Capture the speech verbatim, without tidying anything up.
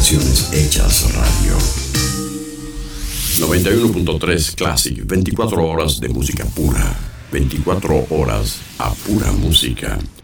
Canciones hechas radio. noventa y uno punto tres Classic, veinticuatro horas de música pura, veinticuatro horas a pura música.